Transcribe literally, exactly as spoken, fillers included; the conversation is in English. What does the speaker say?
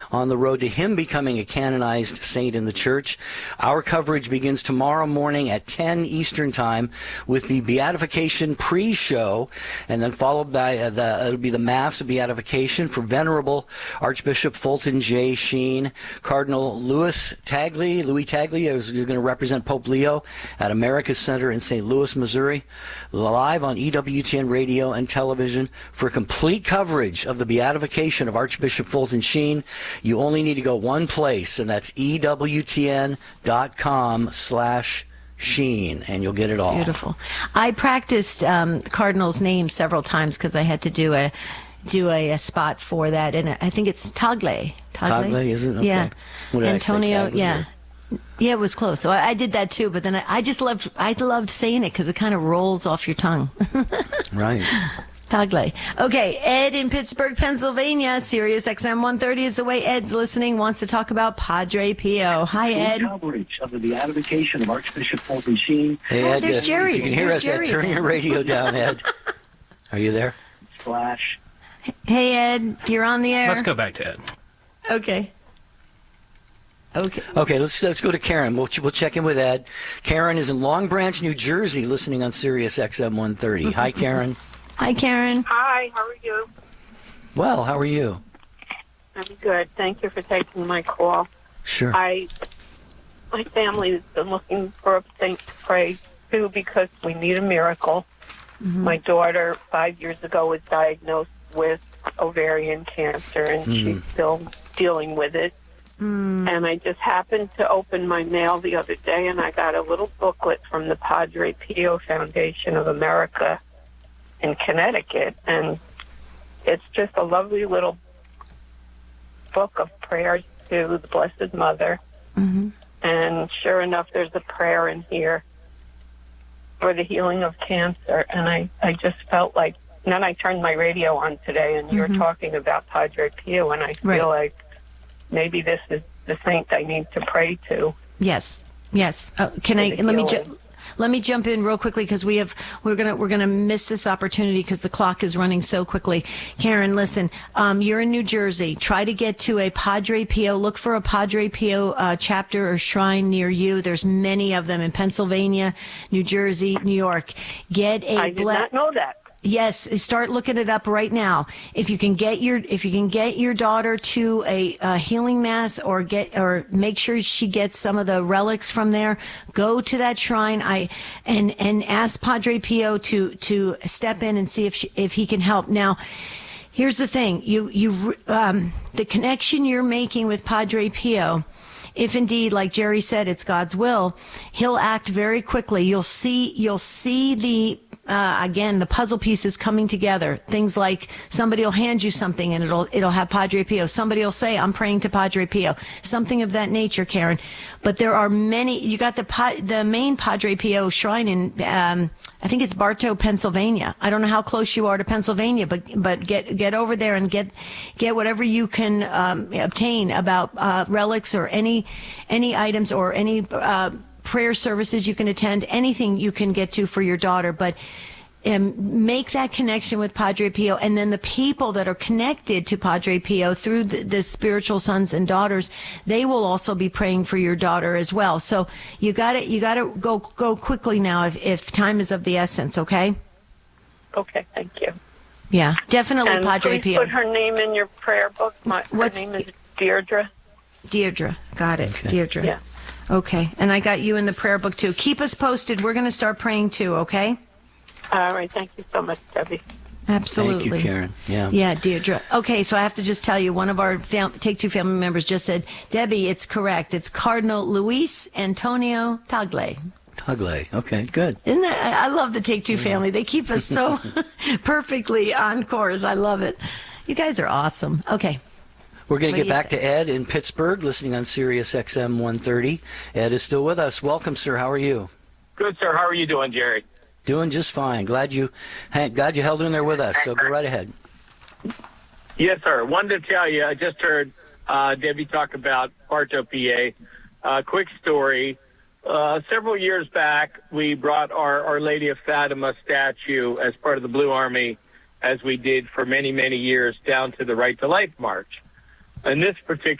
on the road to him becoming a canonized saint in the church. Our coverage begins tomorrow morning at ten Eastern Time with the beatification pre-show, and then followed by uh, the it'll be the Mass of Beatification for Venerable Archbishop Fulton J. Sheen. Cardinal Louis Tagley, Louis Tagley is going to represent Pope Leo at America's Center in Saint Louis, Missouri, live on E W T N radio and television for complete coverage of the beatification of Archbishop Fulton Sheen. You only need to go one place, and that's E W T N dot com slash Sheen, and you'll get it all. Beautiful. I practiced um, the Cardinal's name several times because I had to do a do a, a spot for that, and I think it's Tagle. Tagle, Tagle is it? Okay. Yeah. What did Antonio, I say, Tagle, yeah. Or? Yeah, it was close. So I, I did that too, but then I, I just loved I loved saying it because it kind of rolls off your tongue. Right. Tagle. Okay, Ed in Pittsburgh, Pennsylvania. Sirius X M one thirty is the way Ed's listening. Wants to talk about Padre Pio. Hi, Ed. Coverage of the beatification of Archbishop Fulton Sheen. Hey, oh, Ed, there's uh, Jerry. if you can hear There's us, Jerry. Ed, turn your radio down, Ed. Are you there? Slash. Hey, Ed, you're on the air. Let's go back to Ed. Okay. Okay. Okay, let's let's go to Karen. We'll we'll check in with Ed. Karen is in Long Branch, New Jersey, listening on Sirius X M one thirty. Hi, Karen. Hi, Karen. Hi, how are you? Well, how are you? I'm good. Thank you for taking my call. Sure. I, my family has been looking for a saint to pray to because we need a miracle. Mm-hmm. My daughter, five years ago, was diagnosed with ovarian cancer, and mm. she's still dealing with it. Mm. And I just happened to open my mail the other day, and I got a little booklet from the Padre Pio Foundation of America in Connecticut, and it's just a lovely little book of prayers to the Blessed Mother. Mm-hmm. And sure enough, there's a prayer in here for the healing of cancer, and I, I just felt like, and then I turned my radio on today, and you mm-hmm. were talking about Padre Pio, and I feel right. like maybe this is the saint I need to pray to. Yes, yes. Uh, can I let me ju- let me jump in real quickly because we have we're gonna we're gonna miss this opportunity because the clock is running so quickly. Karen, listen, um, you're in New Jersey. Try to get to a Padre Pio. Look for a Padre Pio uh, chapter or shrine near you. There's many of them in Pennsylvania, New Jersey, New York. Get a. I did ble- not know that. Yes, start looking it up right now. If you can get your if you can get your daughter to a, a healing mass, or get or make sure she gets some of the relics from there, go to that shrine. I and and ask Padre Pio to to step in and see if she, if he can help. Now, here's the thing: you you um, the connection you're making with Padre Pio. If indeed, like Jerry said, it's God's will, he'll act very quickly. You'll see you'll see the. Uh, again, the puzzle pieces coming together. Things like somebody will hand you something and it'll it'll have Padre Pio. Somebody will say, "I'm praying to Padre Pio." Something of that nature, Karen. But there are many. You got the the main Padre Pio shrine in, um, I think it's Bartow, Pennsylvania. I don't know how close you are to Pennsylvania, but but get get over there and get get whatever you can um, obtain about uh, relics or any any items or any. Uh, prayer services you can attend, anything you can get to for your daughter, but um, make that connection with Padre Pio, and then the people that are connected to Padre Pio through the, the spiritual sons and daughters, they will also be praying for your daughter as well. So you got to you got to go go quickly now if, if time is of the essence. Okay. Okay, thank you. Yeah, definitely and Padre please Pio. Put her name in your prayer book. My her What's, name is Deirdre. Deirdre, got it. Okay. Deirdre. Yeah. Okay, and I got you in the prayer book, too. Keep us posted. We're going to start praying, too, okay? All right. Thank you so much, Debbie. Absolutely. Thank you, Karen. Yeah. Yeah, Deirdre. Okay, so I have to just tell you, one of our fam- Take Two family members just said, Debbie, it's correct. It's Cardinal Luis Antonio Tagle. Tagle. Okay, good. Isn't that, I love the Take Two family. They keep us so perfectly on course. I love it. You guys are awesome. Okay. We're going What to do get you back say? to Ed in Pittsburgh, listening on Sirius X M one thirty. Ed is still with us. Welcome, sir. How are you? Good, sir. How are you doing, Jerry? Doing just fine. Glad you, glad you held in there with us. So go right ahead. Yes, sir. Wanted to tell you, I just heard uh, Debbie talk about Bartow, P A. Uh, quick story. Uh, several years back, we brought our Our Lady of Fatima statue as part of the Blue Army, as we did for many, many years, down to the Right to Life March. In this particular